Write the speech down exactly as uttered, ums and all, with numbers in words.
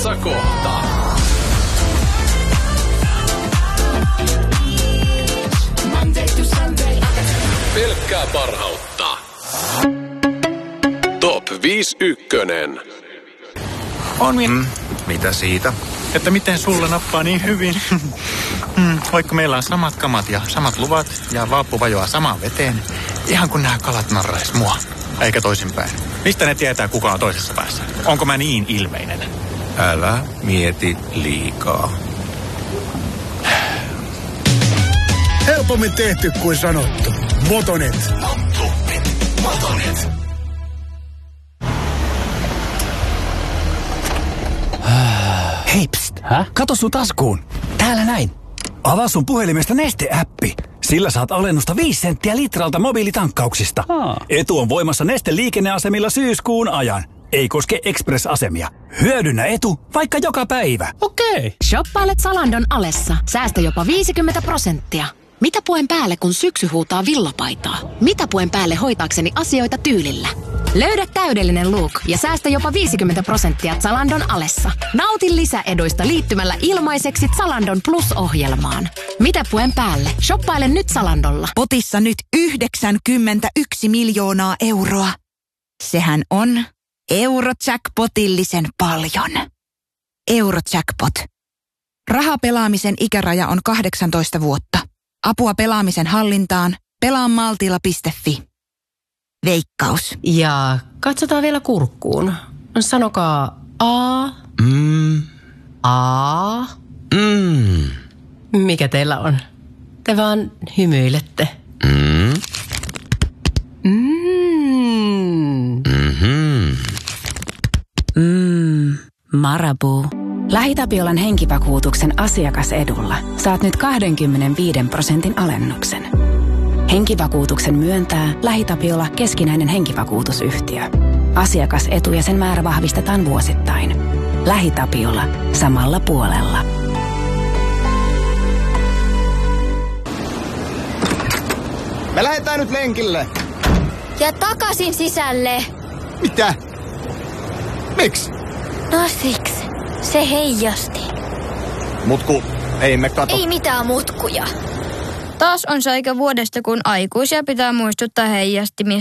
Kohta. Pelkkää parhautta. Top viisi ykkönen. On mi- mm, mitä siitä? Että miten sulla nappaa niin hyvin. mm, vaikka meillä on samat kamat ja samat luvat ja valppu vajoaa samaan veteen. Ihan kun nämä kalat narrais mua. Eikä toisinpäin. Mistä ne tietää, kuka on toisessa päässä? Onko mä niin ilmeinen? Älä mieti liikaa. Helpommin tehty kuin sanottu. Motonet. Motonet. Hei, pst. Hä? Kato sun taskuun. Täällä näin. Avaa sun puhelimesta Neste-äppi. Sillä saat alennusta viisi senttiä litralta mobiilitankkauksista. Aa. Etu on voimassa Neste-liikenneasemilla syyskuun ajan. Ei koske Express-asemia. Hyödynnä etu vaikka joka päivä. Okei. Shoppailet Zalandon alessa. Säästä jopa viisikymmentä prosenttia. Mitä puen päälle, kun syksy huutaa villapaitaa? Mitä puen päälle hoitaakseni asioita tyylillä? Löydä täydellinen look ja säästä jopa viisikymmentä prosenttia Zalandon alessa. Nauti lisäeduista liittymällä ilmaiseksi Zalandon Plus-ohjelmaan. Mitä puen päälle? Shoppaile nyt Zalandolla. Potissa nyt yhdeksänkymmentäyksi miljoonaa euroa. Sehän on Eurojackpotillisen paljon. Eurojackpot. Rahapelaamisen ikäraja on kahdeksantoista vuotta. Apua pelaamisen hallintaan. Pelaa maltilla piste fi. Veikkaus. Ja katsotaan vielä kurkkuun. Sanokaa A. Mm. A. Mm. Mikä teillä on? Te vaan hymyilette. Mm. Mm. Mm-hmm. Mmm, Marabou. LähiTapiolan henkivakuutuksen asiakasedulla saat nyt kaksikymmentäviisi prosentin alennuksen. Henkivakuutuksen myöntää LähiTapiola keskinäinen henkivakuutusyhtiö. Asiakasetu ja sen määrä vahvistetaan vuosittain. LähiTapiola. Samalla puolella. Me lähdetään nyt lenkille. Ja takaisin sisälle. Mitä? Miksi? No siksi. Se heijasti. Mutku, ei me kato. Ei mitään mutkuja. Taas on se aika vuodesta, kun aikuisia pitää muistuttaa heijastimista.